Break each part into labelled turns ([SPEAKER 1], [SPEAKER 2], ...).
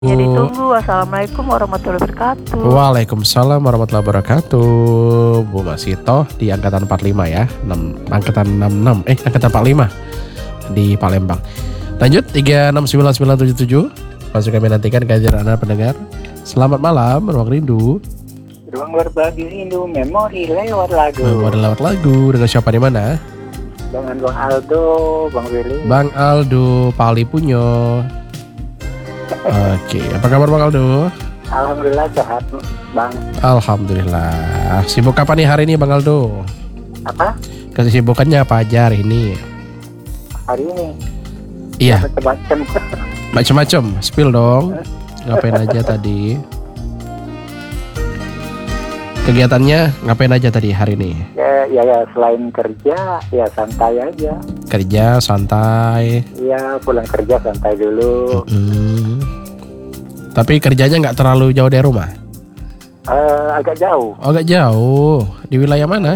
[SPEAKER 1] Ya ditunggu. Assalamualaikum warahmatullahi wabarakatuh.
[SPEAKER 2] Waalaikumsalam warahmatullahi wabarakatuh. Bu Masito di angkatan 45 ya. Angkatan 66, angkatan 45 di Palembang. Lanjut 3699977. Masih kami nantikan kehadiran Anda pendengar. Selamat malam, Ruang Rindu.
[SPEAKER 3] Ruang berbagi rindu, memori lewat lagu.
[SPEAKER 2] Memori lewat lagu dengan siapa di mana?
[SPEAKER 3] Dengan Bang Aldo, Bang Willy.
[SPEAKER 2] Bang Aldo Pali Punyo. Oke, apa kabar Bang Aldo?
[SPEAKER 3] Alhamdulillah sehat, Bang.
[SPEAKER 2] Alhamdulillah. Sibuk apa nih hari ini Bang Aldo?
[SPEAKER 3] Apa?
[SPEAKER 2] Kesibukannya apa aja hari ini?
[SPEAKER 3] Hari ini?
[SPEAKER 2] Iya.
[SPEAKER 3] Macam-macam.
[SPEAKER 2] Macam-macam. Spill dong. Ngapain aja tadi? Kegiatannya ngapain aja tadi hari ini?
[SPEAKER 3] Ya selain kerja, ya santai aja.
[SPEAKER 2] Kerja santai.
[SPEAKER 3] Iya, pulang kerja santai dulu.
[SPEAKER 2] Tapi kerjanya nggak terlalu jauh dari rumah?
[SPEAKER 3] Agak jauh.
[SPEAKER 2] Oh, agak jauh. Di wilayah mana?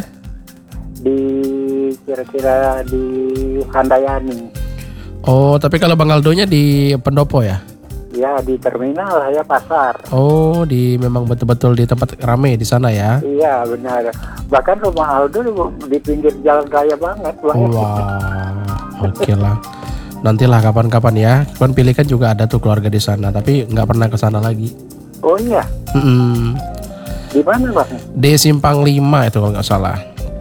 [SPEAKER 3] Kira-kira di Handayani.
[SPEAKER 2] Oh, tapi kalau Bang Aldonya di Pendopo ya?
[SPEAKER 3] Ya, di terminal ya, pasar.
[SPEAKER 2] Oh, memang betul-betul di tempat rame di sana ya?
[SPEAKER 3] Iya, benar. Bahkan rumah Aldo di pinggir jalan raya banget, Bang.
[SPEAKER 2] Wah, oke lah. Nantilah kapan-kapan ya. Kan pilih kan juga ada tuh keluarga di sana, tapi nggak pernah ke sana lagi.
[SPEAKER 3] Oh iya. Di mana, Bang?
[SPEAKER 2] Di Simpang 5 itu kalau nggak salah.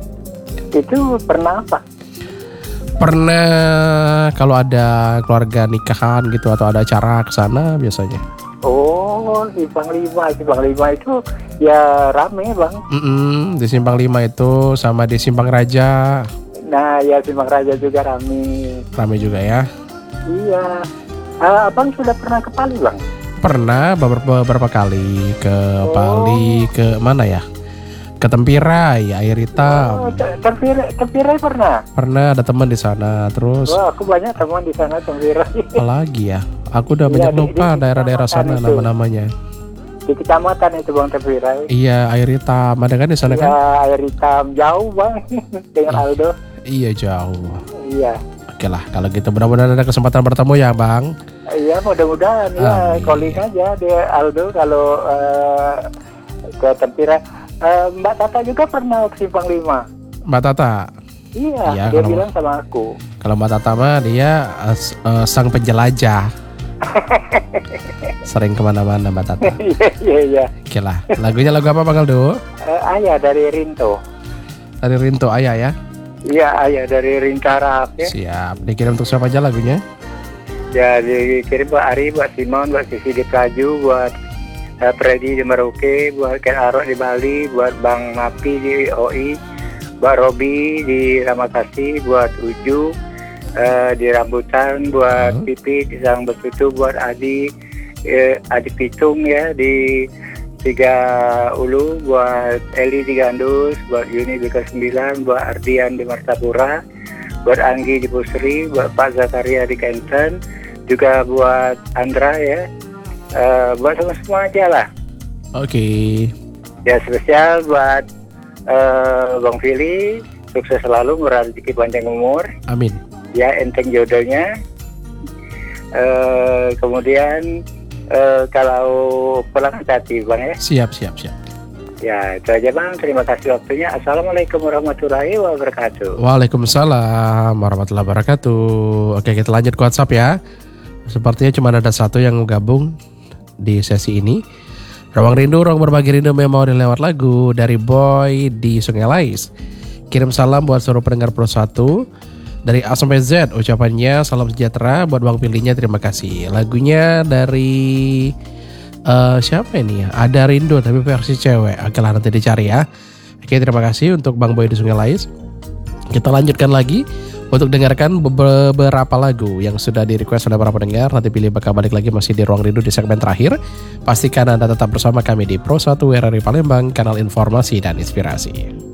[SPEAKER 3] Itu pernah apa?
[SPEAKER 2] Pernah kalau ada keluarga nikahan gitu atau ada acara ke sana biasanya.
[SPEAKER 3] Oh, Simpang 5 itu ya rame, Bang.
[SPEAKER 2] Di Simpang 5 itu sama di Simpang Raja.
[SPEAKER 3] Nah, ya Simpang Raja juga rame.
[SPEAKER 2] Rame juga ya.
[SPEAKER 3] Iya. Abang sudah pernah ke Pali, Bang?
[SPEAKER 2] Pernah beberapa kali ke Pali, ke mana ya? Ke Tempirai, Air Hitam.
[SPEAKER 3] Oh, Tempirai pernah?
[SPEAKER 2] Pernah, ada teman di sana. Terus
[SPEAKER 3] wah, aku banyak teman di sana Tempirai.
[SPEAKER 2] Apalagi ya? Aku udah banyak lupa daerah-daerah sana itu nama-namanya.
[SPEAKER 3] Di kecamatan itu, Bang, Tempirai.
[SPEAKER 2] Iya, Air Hitam. Ada kan di sana kan?
[SPEAKER 3] Iya, Air Hitam. Jauh, Bang. Dengan Aldo.
[SPEAKER 2] Iya, jauh.
[SPEAKER 3] Iya.
[SPEAKER 2] Oke lah, kalau gitu mudah-mudahan ada kesempatan bertemu ya, Bang.
[SPEAKER 3] Iya, mudah-mudahan. Ya, calling aja dia Aldo kalau ke Tempirai. Mbak Tata juga pernah ke Simpang 5.
[SPEAKER 2] Mbak Tata?
[SPEAKER 3] Iya,
[SPEAKER 2] ya,
[SPEAKER 3] dia bilang sama aku.
[SPEAKER 2] Kalau Mbak Tata mah dia sang penjelajah. Sering kemana-mana Mbak Tata.
[SPEAKER 3] Iya.
[SPEAKER 2] Oke lah, lagunya lagu apa Bang Aldo?
[SPEAKER 3] Ayah dari Rinto.
[SPEAKER 2] Dari Rinto Ayah ya?
[SPEAKER 3] Iya, Ayah dari Rintarap ya.
[SPEAKER 2] Siap, dikirim untuk siapa aja lagunya?
[SPEAKER 3] Ya, dikirim buat Ari, buat Simon, buat Sisi di Pelaju, buat Freddy di Merauke, buat Ken Arok di Bali, buat Bang Mapi di OI, buat Robi di Ramakasih, buat Uju di Rambutan, buat Pipi di Sang Betutu, buat Adi Pitung ya di Tiga Ulu, buat Eli di Gandus, buat Yuni di Ke9, buat Ardian di Martapura, buat Anggi di Pusri, buat Pak Zakaria di Kenten, juga buat Andra ya. Buat semua aja lah.
[SPEAKER 2] Oke.
[SPEAKER 3] Ya, spesial buat Bang Willy, sukses selalu, murah rezeki, panjang umur.
[SPEAKER 2] Amin.
[SPEAKER 3] Ya, enteng jodohnya. Kemudian kalau pulang hati-hati, Bang ya.
[SPEAKER 2] Siap.
[SPEAKER 3] Ya, itu aja, Bang. Terima kasih waktunya. Assalamualaikum warahmatullahi wabarakatuh.
[SPEAKER 2] Waalaikumsalam warahmatullahi wabarakatuh. Oke, kita lanjut ke WhatsApp ya. Sepertinya cuma ada satu yang gabung di sesi ini. Ruang Rindu, ruang berbagi rindu, memori lewat lagu dari Boy di Sungai Lais. Kirim salam buat seluruh pendengar Pro 1 dari A sampai Z. Ucapannya salam sejahtera buat Bang Pilihnya, terima kasih. Lagunya dari siapa ini ya? Ada Rindu tapi versi cewek. Oke lah, nanti dicari ya. Oke, terima kasih untuk Bang Boy di Sungai Lais. Kita lanjutkan lagi untuk dengarkan beberapa lagu yang sudah di request oleh para pendengar. Nanti pilih bakal balik lagi masih di Ruang Rindu di segmen terakhir. Pastikan Anda tetap bersama kami di Pro 1 RRI Palembang, kanal informasi dan inspirasi.